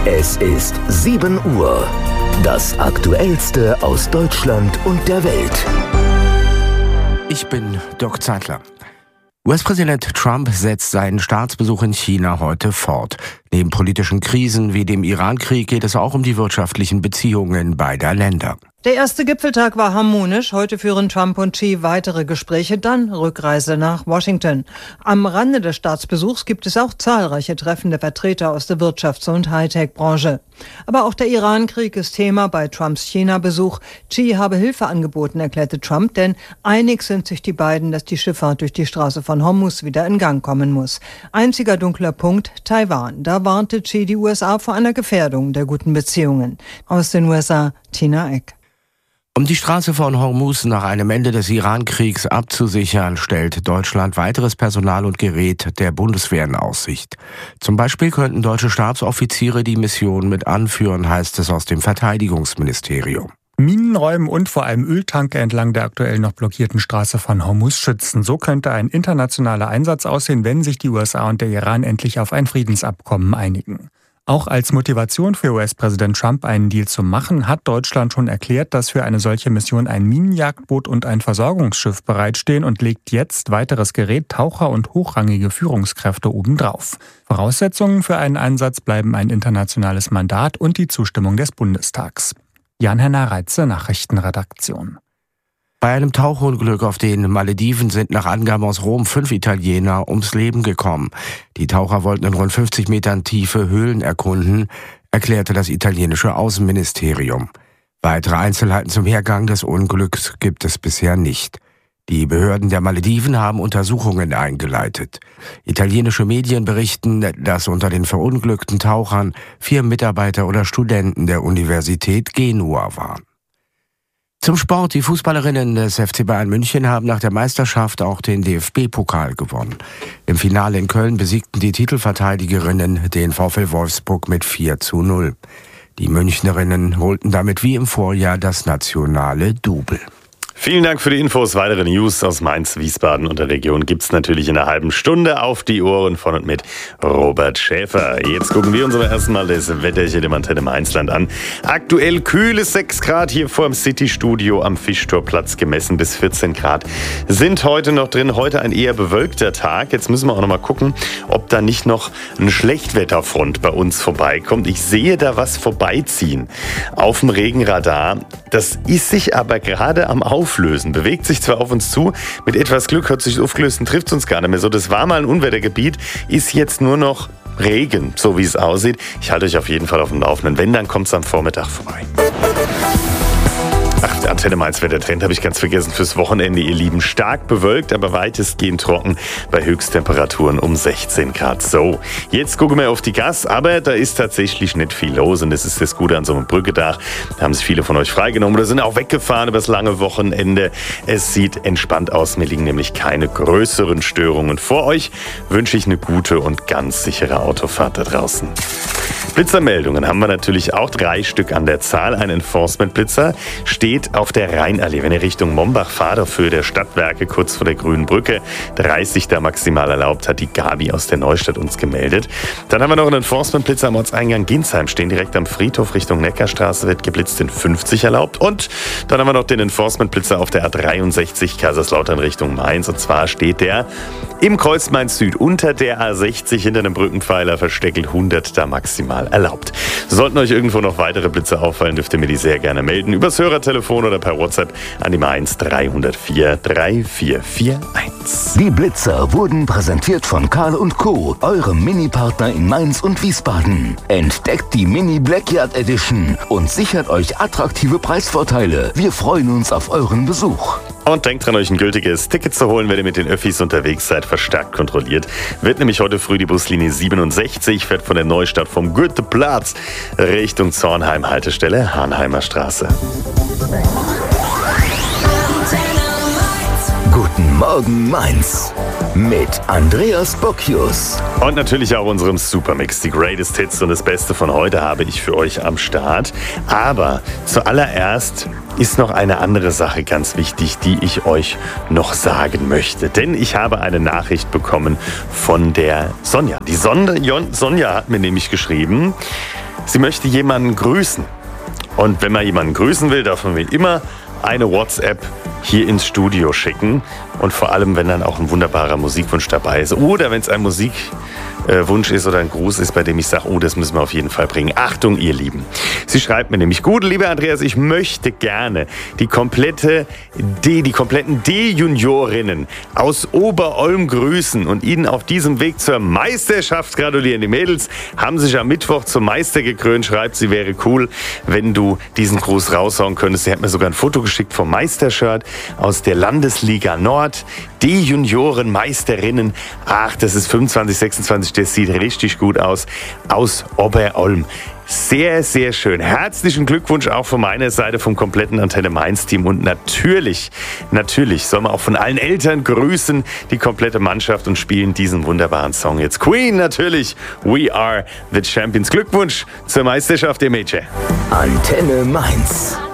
Es ist 7 Uhr. Das Aktuellste aus Deutschland und der Welt. Ich bin Dirk Zeitler. US-Präsident Trump setzt seinen Staatsbesuch in China heute fort. Neben politischen Krisen wie dem Irankrieg geht es auch um die wirtschaftlichen Beziehungen beider Länder. Der erste Gipfeltag war harmonisch. Heute führen Trump und Xi weitere Gespräche, dann Rückreise nach Washington. Am Rande des Staatsbesuchs gibt es auch zahlreiche Treffen der Vertreter aus der Wirtschafts- und Hightech-Branche. Aber auch der Irankrieg ist Thema bei Trumps China-Besuch. Xi habe Hilfe angeboten, erklärte Trump, denn einig sind sich die beiden, dass die Schifffahrt durch die Straße von Hormuz wieder in Gang kommen muss. Einziger dunkler Punkt, Taiwan. Da warnte Xi die USA vor einer Gefährdung der guten Beziehungen. Aus den USA, Tina Eck. Um die Straße von Hormuz nach einem Ende des Irankriegs abzusichern, stellt Deutschland weiteres Personal und Gerät der Bundeswehr in Aussicht. Zum Beispiel könnten deutsche Stabsoffiziere die Mission mit anführen, heißt es aus dem Verteidigungsministerium. Minenräumen und vor allem Öltanker entlang der aktuell noch blockierten Straße von Hormuz schützen. So könnte ein internationaler Einsatz aussehen, wenn sich die USA und der Iran endlich auf ein Friedensabkommen einigen. Auch als Motivation für US-Präsident Trump, einen Deal zu machen, hat Deutschland schon erklärt, dass für eine solche Mission ein Minenjagdboot und ein Versorgungsschiff bereitstehen und legt jetzt weiteres Gerät, Taucher und hochrangige Führungskräfte obendrauf. Voraussetzungen für einen Einsatz bleiben ein internationales Mandat und die Zustimmung des Bundestags. Jan-Henner Reitze, Nachrichtenredaktion. Bei einem Tauchunglück auf den Malediven sind nach Angaben aus Rom 5 Italiener ums Leben gekommen. Die Taucher wollten in rund 50 Metern Tiefe Höhlen erkunden, erklärte das italienische Außenministerium. Weitere Einzelheiten zum Hergang des Unglücks gibt es bisher nicht. Die Behörden der Malediven haben Untersuchungen eingeleitet. Italienische Medien berichten, dass unter den verunglückten Tauchern 4 Mitarbeiter oder Studenten der Universität Genua waren. Zum Sport. Die Fußballerinnen des FC Bayern München haben nach der Meisterschaft auch den DFB-Pokal gewonnen. Im Finale in Köln besiegten die Titelverteidigerinnen den VfL Wolfsburg mit 4:0. Die Münchnerinnen holten damit wie im Vorjahr das nationale Double. Vielen Dank für die Infos. Weitere News aus Mainz, Wiesbaden und der Region gibt's natürlich in einer halben Stunde auf die Ohren von und mit Robert Schäfer. Jetzt gucken wir uns aber erstmal das Wetterchen im Antenne Mainzland an. Aktuell kühle 6 Grad hier vor dem City-Studio am Fischtorplatz, gemessen bis 14 Grad sind heute noch drin. Heute ein eher bewölkter Tag. Jetzt müssen wir auch noch mal gucken, ob da nicht noch eine Schlechtwetterfront bei uns vorbeikommt. Ich sehe da was vorbeiziehen auf dem Regenradar. Das ist sich aber gerade am Auflösen. Bewegt sich zwar auf uns zu, mit etwas Glück hat sich aufgelöst und trifft uns gar nicht mehr so. Das war mal ein Unwettergebiet, ist jetzt nur noch Regen, so wie es aussieht. Ich halte euch auf jeden Fall auf dem Laufenden. Wenn, dann kommt es am Vormittag vorbei. Ach, der Antenne Mainz Wettertrend habe ich ganz vergessen fürs Wochenende, ihr Lieben. Stark bewölkt, aber weitestgehend trocken bei Höchsttemperaturen um 16 Grad. So, jetzt gucken wir auf die Gas, aber da ist tatsächlich nicht viel los und das ist das Gute an so einem Brückedach. Da haben sich viele von euch freigenommen oder sind auch weggefahren über das lange Wochenende. Es sieht entspannt aus, mir liegen nämlich keine größeren Störungen vor euch. Wünsche ich eine gute und ganz sichere Autofahrt da draußen. Blitzermeldungen haben wir natürlich auch 3 Stück an der Zahl. Ein Enforcement-Blitzer steht auf der Rheinallee. Wenn ihr Richtung Mombach fahrt, auf Höhe der Stadtwerke, kurz vor der Grünen Brücke, 30 da maximal erlaubt, hat die Gabi aus der Neustadt uns gemeldet. Dann haben wir noch einen Enforcement-Blitzer am Ortseingang Ginsheim, stehen direkt am Friedhof Richtung Neckarstraße, wird geblitzt in 50 erlaubt. Und dann haben wir noch den Enforcement-Blitzer auf der A63 Kaiserslautern Richtung Mainz. Und zwar steht der im Kreuz Mainz Süd unter der A60 hinter einem Brückenpfeiler versteckelt, 100 da maximal erlaubt. Sollten euch irgendwo noch weitere Blitze auffallen, dürft ihr mir die sehr gerne melden. Übers Hörertelefon oder per WhatsApp an die Mainz 304 3441. Die Blitzer wurden präsentiert von Karl & Co., eurem Mini-Partner in Mainz und Wiesbaden. Entdeckt die Mini Blackyard Edition und sichert euch attraktive Preisvorteile. Wir freuen uns auf euren Besuch. Und denkt dran, euch ein gültiges Ticket zu holen, wenn ihr mit den Öffis unterwegs seid, verstärkt kontrolliert. Wird nämlich heute früh die Buslinie 67, fährt von der Neustadt vom Goetheplatz Richtung Zornheim, Haltestelle Hahnheimer Straße. Guten Morgen Mainz mit Andreas Bocchius. Und natürlich auch unserem Supermix. Die Greatest Hits und das Beste von heute habe ich für euch am Start. Aber zuallererst ist noch eine andere Sache ganz wichtig, die ich euch noch sagen möchte. Denn ich habe eine Nachricht bekommen von der Sonja. Die Sonja hat mir nämlich geschrieben: sie möchte jemanden grüßen. Und wenn man jemanden grüßen will, darf man wie immer eine WhatsApp hier ins Studio schicken. Und vor allem, wenn dann auch ein wunderbarer Musikwunsch dabei ist. Oder wenn es ein Musikwunsch ist oder ein Gruß ist, bei dem ich sage, oh, das müssen wir auf jeden Fall bringen. Achtung, ihr Lieben. Sie schreibt mir nämlich, gut, lieber Andreas, ich möchte gerne die kompletten D-Juniorinnen aus Oberolm grüßen und ihnen auf diesem Weg zur Meisterschaft gratulieren. Die Mädels haben sich am Mittwoch zum Meister gekrönt. Schreibt, sie wäre cool, wenn du diesen Gruß raushauen könntest. Sie hat mir sogar ein Foto geschickt vom Meistershirt aus der Landesliga Nord. D-Junioren-Meisterinnen. Ach, das ist 25, 26, das sieht richtig gut aus Oberolm. Sehr, sehr schön. Herzlichen Glückwunsch auch von meiner Seite, vom kompletten Antenne Mainz-Team. Und natürlich soll man auch von allen Eltern grüßen, die komplette Mannschaft, und spielen diesen wunderbaren Song jetzt. Queen natürlich, We Are the Champions. Glückwunsch zur Meisterschaft, ihr Mädchen. Antenne Mainz.